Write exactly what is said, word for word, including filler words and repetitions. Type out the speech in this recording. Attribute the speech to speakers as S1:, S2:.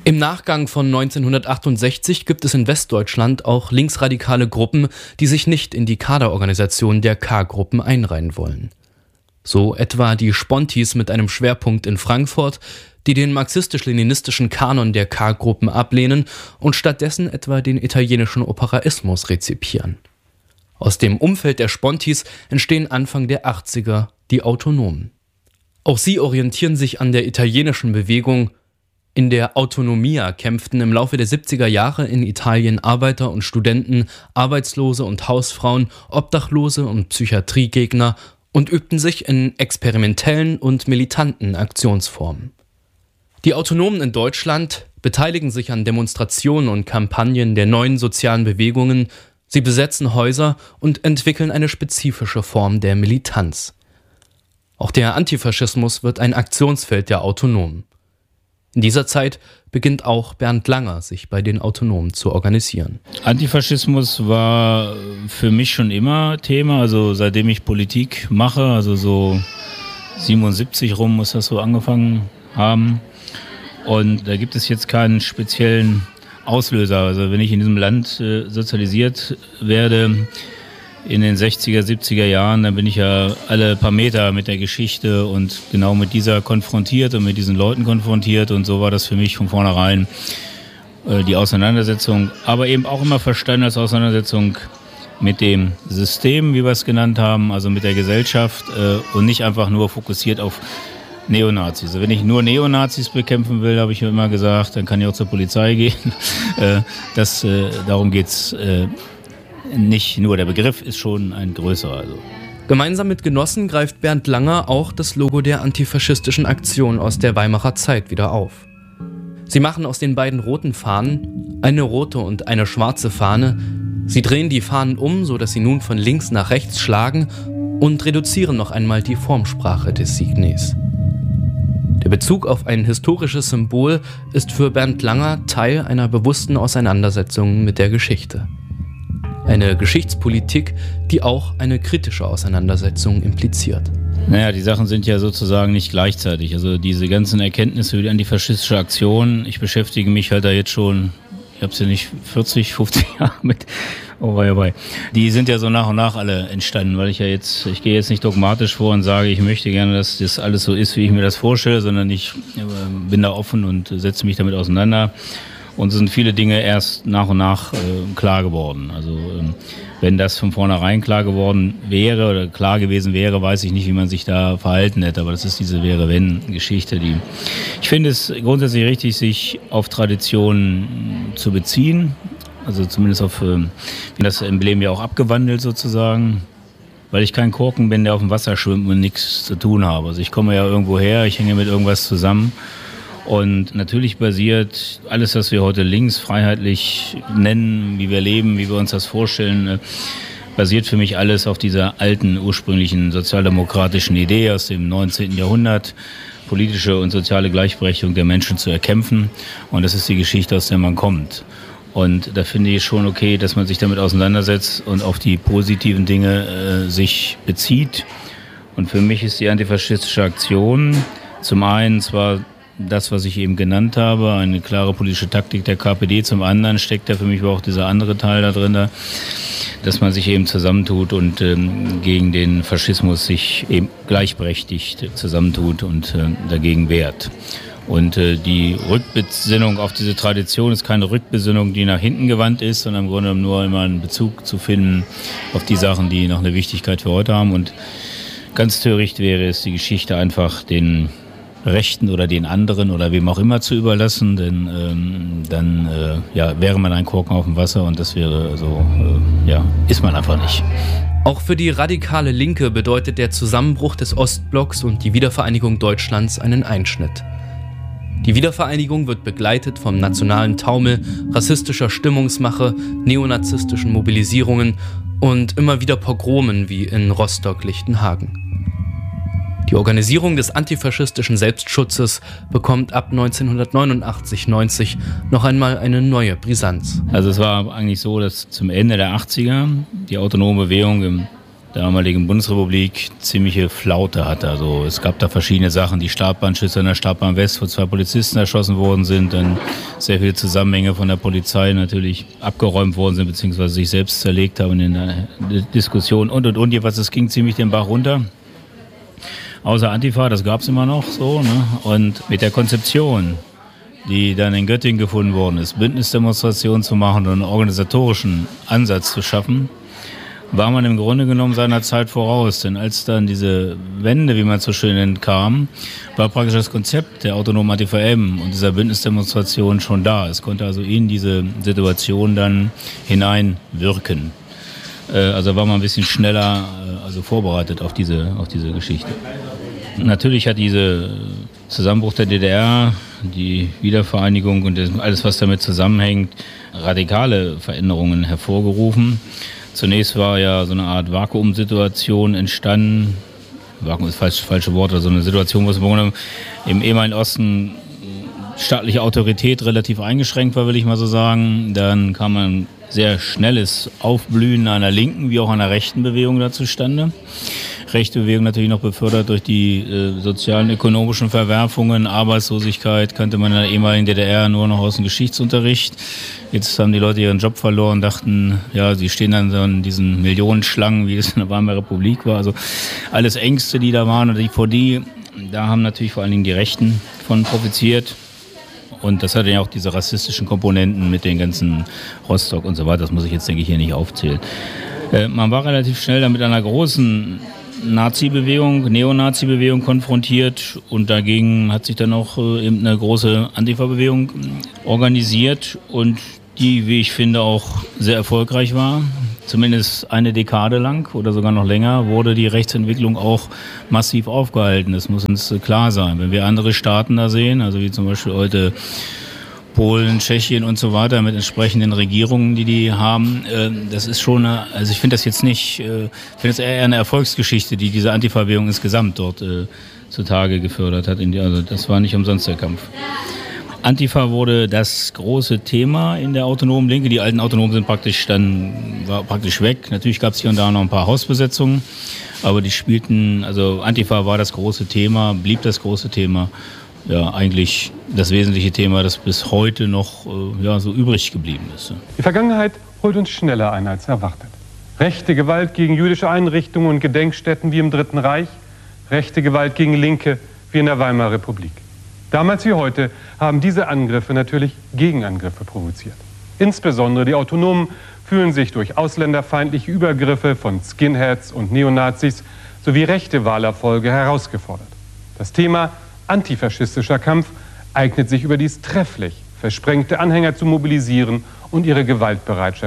S1: Im Nachgang von neunzehnhundertachtundsechzig gibt es in Westdeutschland auch linksradikale Gruppen, die sich nicht in die Kaderorganisation der K-Gruppen einreihen wollen. So etwa die Spontis mit einem Schwerpunkt in Frankfurt, die den marxistisch-leninistischen Kanon der K-Gruppen ablehnen und stattdessen etwa den italienischen Operaismus rezipieren. Aus dem Umfeld der Spontis entstehen Anfang der achtziger die Autonomen. Auch sie orientieren sich an der italienischen Bewegung. In der Autonomia kämpften im Laufe der siebziger Jahre in Italien Arbeiter und Studenten, Arbeitslose und Hausfrauen, Obdachlose und Psychiatriegegner und übten sich in experimentellen und militanten Aktionsformen. Die Autonomen in Deutschland beteiligen sich an Demonstrationen und Kampagnen der neuen sozialen Bewegungen, sie besetzen Häuser und entwickeln eine spezifische Form der Militanz. Auch der Antifaschismus wird ein Aktionsfeld der Autonomen. In dieser Zeit beginnt auch Bernd Langer, sich bei den Autonomen zu organisieren.
S2: Antifaschismus war für mich schon immer Thema, also seitdem ich Politik mache, also so siebenundsiebzig rum muss das so angefangen haben. Und da gibt es jetzt keinen speziellen Auslöser. Also wenn ich in diesem Land äh, sozialisiert werde, in den sechziger, siebziger Jahren, dann bin ich ja alle paar Meter mit der Geschichte und genau mit dieser konfrontiert und mit diesen Leuten konfrontiert. Und so war das für mich von vornherein äh, die Auseinandersetzung, aber eben auch immer verstanden als Auseinandersetzung mit dem System, wie wir es genannt haben, also mit der Gesellschaft äh, und nicht einfach nur fokussiert auf Neonazis. Also wenn ich nur Neonazis bekämpfen will, habe ich immer gesagt, dann kann ich auch zur Polizei gehen. äh, das, äh, darum geht's äh, nicht nur. Der Begriff ist schon ein größerer. Also.
S1: Gemeinsam mit Genossen greift Bernd Langer auch das Logo der antifaschistischen Aktion aus der Weimarer Zeit wieder auf. Sie machen aus den beiden roten Fahnen eine rote und eine schwarze Fahne. Sie drehen die Fahnen um, sodass sie nun von links nach rechts schlagen und reduzieren noch einmal die Formsprache des Signes. Der Bezug auf ein historisches Symbol ist für Bernd Langer Teil einer bewussten Auseinandersetzung mit der Geschichte. Eine Geschichtspolitik, die auch eine kritische Auseinandersetzung impliziert.
S2: Naja, die Sachen sind ja sozusagen nicht gleichzeitig. Also diese ganzen Erkenntnisse über die antifaschistische Aktion, ich beschäftige mich halt da jetzt schon, ich habe es ja nicht vierzig, fünfzig Jahre mit, oh wei, oh wei. Die sind ja so nach und nach alle entstanden, weil ich ja jetzt, ich gehe jetzt nicht dogmatisch vor und sage, ich möchte gerne, dass das alles so ist, wie ich mir das vorstelle, sondern ich äh, bin da offen und setze mich damit auseinander. Und es sind viele Dinge erst nach und nach äh, klar geworden. Also ähm, wenn das von vornherein klar geworden wäre oder klar gewesen wäre, weiß ich nicht, wie man sich da verhalten hätte. Aber das ist diese Wäre-Wenn-Geschichte, die ich finde es grundsätzlich richtig, sich auf Traditionen zu beziehen. Also zumindest auf äh, das Emblem ja auch abgewandelt sozusagen. Weil ich kein Korken bin, der auf dem Wasser schwimmt und nichts zu tun habe. Also ich komme ja irgendwo her, ich hänge mit irgendwas zusammen. Und natürlich basiert alles, was wir heute links freiheitlich nennen, wie wir leben, wie wir uns das vorstellen, basiert für mich alles auf dieser alten, ursprünglichen sozialdemokratischen Idee aus dem neunzehnten Jahrhundert, politische und soziale Gleichberechtigung der Menschen zu erkämpfen. Und das ist die Geschichte, aus der man kommt. Und da finde ich schon okay, dass man sich damit auseinandersetzt und auf die positiven Dinge äh, sich bezieht. Und für mich ist die antifaschistische Aktion zum einen zwar das, was ich eben genannt habe, eine klare politische Taktik der K P D. Zum anderen steckt da für mich aber auch dieser andere Teil da drin, dass man sich eben zusammentut und ähm, gegen den Faschismus sich eben gleichberechtigt zusammentut und äh, dagegen wehrt. Und äh, die Rückbesinnung auf diese Tradition ist keine Rückbesinnung, die nach hinten gewandt ist, sondern im Grunde nur immer einen Bezug zu finden auf die Sachen, die noch eine Wichtigkeit für heute haben. Und ganz töricht wäre es, die Geschichte einfach den Rechten oder den anderen oder wem auch immer zu überlassen, denn ähm, dann äh, ja, wäre man ein Korken auf dem Wasser und das wäre so, äh, ja, ist man einfach nicht.
S1: Auch für die radikale Linke bedeutet der Zusammenbruch des Ostblocks und die Wiedervereinigung Deutschlands einen Einschnitt. Die Wiedervereinigung wird begleitet vom nationalen Taumel, rassistischer Stimmungsmache, neonazistischen Mobilisierungen und immer wieder Pogromen wie in Rostock-Lichtenhagen. Die Organisierung des antifaschistischen Selbstschutzes bekommt ab neunzehnhundertneunundachtzig neunzig noch einmal eine neue Brisanz.
S2: Also es war eigentlich so, dass zum Ende der achtziger die autonome Bewegung im der damaligen Bundesrepublik ziemliche Flaute hatte. Also es gab da verschiedene Sachen, die Startbahnschützer in der Startbahn West, wo zwei Polizisten erschossen worden sind, dann sehr viele Zusammenhänge von der Polizei natürlich abgeräumt worden sind, beziehungsweise sich selbst zerlegt haben in der Diskussion und und und. Jedenfalls, es ging ziemlich den Bach runter. Außer Antifa, das gab es immer noch so, ne? Und mit der Konzeption, die dann in Göttingen gefunden worden ist, Bündnisdemonstrationen zu machen und einen organisatorischen Ansatz zu schaffen, war man im Grunde genommen seiner Zeit voraus. Denn als dann diese Wende, wie man es so schön nennt, kam, war praktisch das Konzept der autonomen Antifa M und dieser Bündnisdemonstration schon da. Es konnte also in diese Situation dann hineinwirken. Also war man ein bisschen schneller also vorbereitet auf diese, auf diese Geschichte. Natürlich hat dieser Zusammenbruch der D D R, die Wiedervereinigung und alles, was damit zusammenhängt, radikale Veränderungen hervorgerufen. Zunächst war ja so eine Art Vakuumsituation entstanden. Vakuum ist falsch, falsche Wort, also eine Situation, wo es im ehemaligen Osten staatliche Autorität relativ eingeschränkt war, will ich mal so sagen. Dann kam ein sehr schnelles Aufblühen einer linken wie auch einer rechten Bewegung da zustande. Rechte Bewegung natürlich noch befördert durch die äh, sozialen, ökonomischen Verwerfungen, Arbeitslosigkeit kannte man in der ehemaligen D D R nur noch aus dem Geschichtsunterricht. Jetzt haben die Leute ihren Job verloren, dachten, ja, sie stehen dann so in diesen Millionenschlangen, wie es in der Weimarer Republik war. Also alles Ängste, die da waren und die vor die, da haben natürlich vor allen Dingen die Rechten von profitiert. Und das hat ja auch diese rassistischen Komponenten mit den ganzen Rostock und so weiter. Das muss ich jetzt, denke ich, hier nicht aufzählen. Äh, man war relativ schnell da mit einer großen Nazi-Bewegung, Neonazi-Bewegung konfrontiert und dagegen hat sich dann auch äh, eben eine große Antifa-Bewegung organisiert und die, wie ich finde, auch sehr erfolgreich war. Zumindest eine Dekade lang oder sogar noch länger wurde die Rechtsentwicklung auch massiv aufgehalten. Das muss uns klar sein. Wenn wir andere Staaten da sehen, also wie zum Beispiel heute Polen, Tschechien und so weiter mit entsprechenden Regierungen, die die haben, äh, das ist schon, eine, also ich finde das jetzt nicht, äh, ich finde es eher eine Erfolgsgeschichte, die diese Antifa-Bewegung insgesamt dort äh, zutage gefördert hat. In die, also das war nicht umsonst der Kampf. Antifa wurde das große Thema in der autonomen Linke. Die alten Autonomen sind praktisch dann war praktisch weg. Natürlich gab es hier und da noch ein paar Hausbesetzungen, aber die spielten, also Antifa war das große Thema, blieb das große Thema. Ja, eigentlich das wesentliche Thema, das bis heute noch äh, ja, so übrig geblieben ist.
S3: Die Vergangenheit holt uns schneller ein als erwartet. Rechte Gewalt gegen jüdische Einrichtungen und Gedenkstätten wie im Dritten Reich, rechte Gewalt gegen Linke wie in der Weimarer Republik. Damals wie heute haben diese Angriffe natürlich Gegenangriffe provoziert. Insbesondere die Autonomen fühlen sich durch ausländerfeindliche Übergriffe von Skinheads und Neonazis sowie rechte Wahlerfolge herausgefordert. Das Thema antifaschistischer Kampf eignet sich überdies trefflich, versprengte Anhänger zu mobilisieren und ihre Gewaltbereitschaft